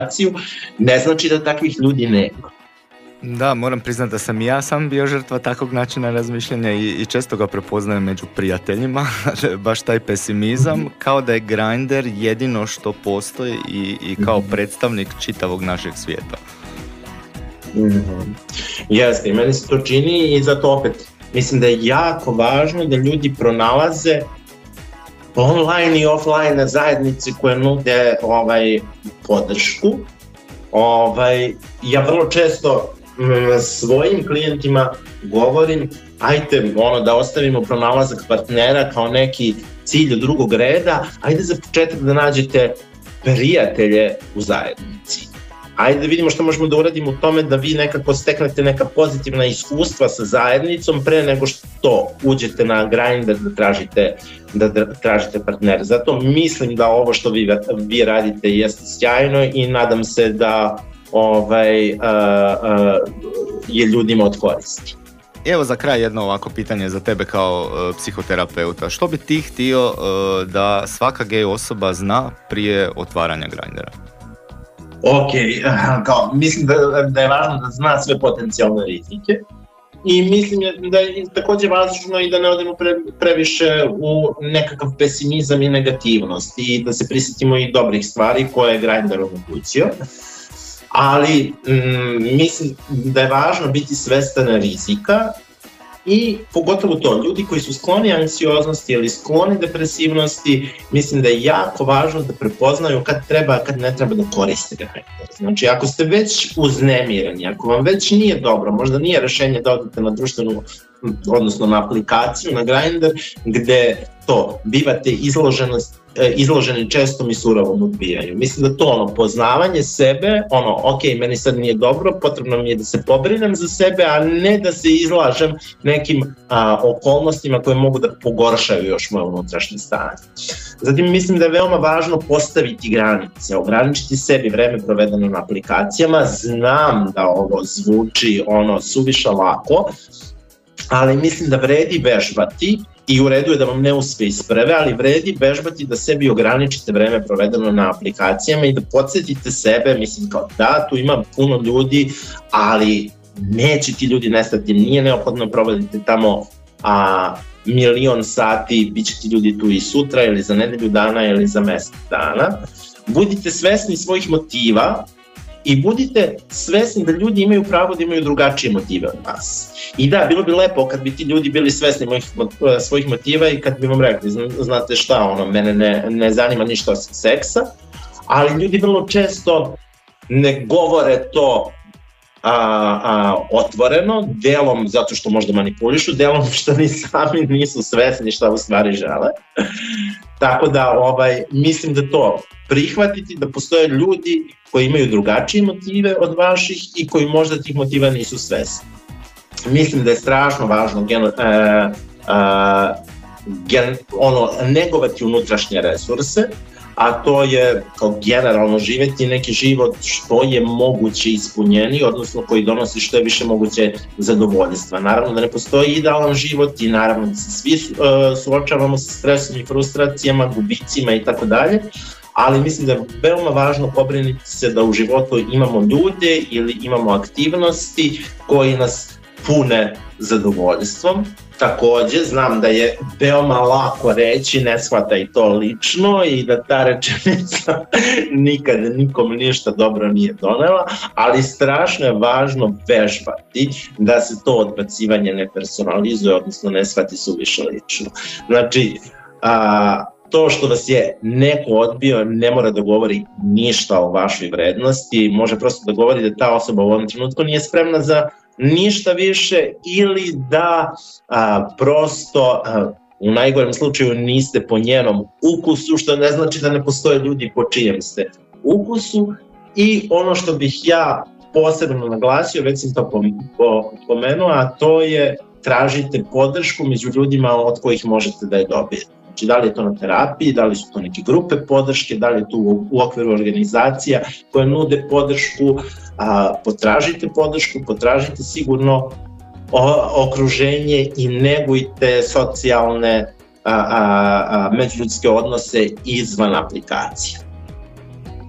ne znači da takvih ljudi nema. Da, moram priznati da sam i ja sam bio žrtva takvog načina razmišljanja i često ga prepoznajem među prijateljima, baš taj pesimizam, kao da je Grindr jedino što postoji i kao predstavnik čitavog našeg svijeta. Jeste, i meni se to čini i zato opet mislim da je jako važno da ljudi pronalaze online i offline zajednice koje nude podršku. Ja vrlo često svojim klijentima govorim, ajde da ostavimo pronalazak partnera kao neki cilj drugog reda, ajde za početak da nađete prijatelje u zajednici. Ajde da vidimo što možemo da uradimo u tome da vi nekako steknete neka pozitivna iskustva sa zajednicom pre nego što uđete na Grindr da tražite partnera. Zato mislim da ovo što vi radite jeste sjajno i nadam se da je ljudima od koristi. Evo za kraj jedno ovako pitanje za tebe kao psihoterapeuta. Što bi ti htio da svaka gej osoba zna prije otvaranja Grindra? Ok, mislim da je važno da zna sve potencijalne rizike i mislim da je također važno i da ne odemo previše u nekakav pesimizam i negativnost i da se prisjetimo i dobrih stvari koje je Grindr omogućio. Ali mislim da je važno biti svestan rizika i pogotovo to, ljudi koji su skloni anksioznosti ili skloni depresivnosti, mislim da je jako važno da prepoznaju kad treba, kad ne treba da koriste Grindr. Znači, ako ste već uznemireni, ako vam već nije dobro, možda nije rešenje da odete na društvenu, odnosno na aplikaciju, na Grindr, gde to bivate izloženi čestom i surovom odbijanju. Mislim da to poznavanje sebe, ok, meni sad nije dobro, potrebno mi je da se pobrinem za sebe, a ne da se izlažem nekim okolnostima koje mogu da pogoršaju još moje unutrašnje stanje. Zatim mislim da je veoma važno postaviti granice, ograničiti sebi vreme provedeno na aplikacijama. Znam da ovo zvuči suviše lako, ali mislim da vredi vežbati i u redu je da vam ne uspe iz prve, ali vredi vežbati da sebi ograničite vreme provedeno na aplikacijama i da podsjetite sebe, mislim kao da, tu ima puno ljudi, ali neće ti ljudi nestati, nije neophodno provodite tamo milion sati, bit će ti ljudi tu i sutra ili za nedelju dana ili za mesec dana. Budite svesni svojih motiva i budite svesni da ljudi imaju pravo da imaju drugačije motive od vas. I da, bilo bi lepo kad bi ti ljudi bili svesni svojih motiva i kad bi vam rekli, znate šta, mene ne zanima ništa osim seksa, ali ljudi vrlo često ne govore to otvoreno, delom zato što možda manipulišu, delom što ni sami nisu svesni šta u stvari žele. Tako da mislim da to prihvatiti, da postoje ljudi koji imaju drugačije motive od vaših i koji možda tih motiva nisu svesni. Mislim da je strašno važno negovati unutrašnje resurse, a to je kao generalno živjeti neki život što je moguće ispunjeniji, odnosno koji donosi što je više moguće zadovoljstva. Naravno da ne postoji idealan život i naravno da se svi suočavamo sa stresom i frustracijama, gubicima i tako dalje, ali mislim da je veoma važno pobrinuti se da u životu imamo ljude ili imamo aktivnosti koji nas pune zadovoljstvom. Također znam da je veoma lako reći ne shvataj to lično i da ta rečenica nikad nikom ništa dobro nije donela, ali strašno je važno vežbati da se to odbacivanje ne personalizuje, odnosno ne shvati suviše lično. Znači, to što vas je neko odbio ne mora da govori ništa o vašoj vrednosti, može prosto da govori da ta osoba u ovom trenutku nije spremna za ništa više ili da prosto u najgorem slučaju niste po njenom ukusu, što ne znači da ne postoje ljudi po čijem ste ukusu. I ono što bih ja posebno naglasio, već sam to pomenuo, a to je tražite podršku među ljudima od kojih možete da je dobijete. Znači, da li je to na terapiji, da li su to neke grupe podrške, da li je to u okviru organizacija koje nude podršku, potražite podršku, potražite sigurno okruženje i negujte socijalne međuljudske odnose izvan aplikacije.